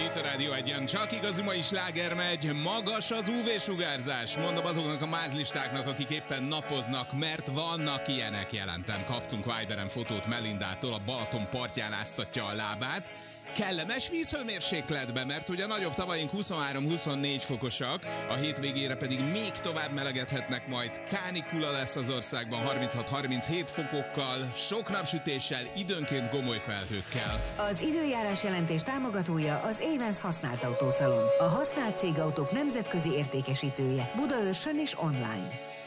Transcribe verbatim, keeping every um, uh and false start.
itt a Rádió Egyen. Csak igazi mai sláger megy, magas az ú vé-sugárzás. Mondom azoknak a mázlistáknak, akik éppen napoznak, mert vannak ilyenek, jelentem. Kaptunk Viberen fotót Melindától, a Balaton partján áztatja a lábát. Kellemes vízhőmérsékletben, mert ugye nagyobb tavaink huszonhárom-huszonnégy fokosak, a hétvégére pedig még tovább melegedhetnek majd. Kánikula lesz az országban harminchat-harminchét fokokkal, sok napsütéssel, időnként gomoly felhőkkel. Az időjárás jelentés támogatója az Évensz használt autószalon. A használt cégautók nemzetközi értékesítője Budaörsön és online.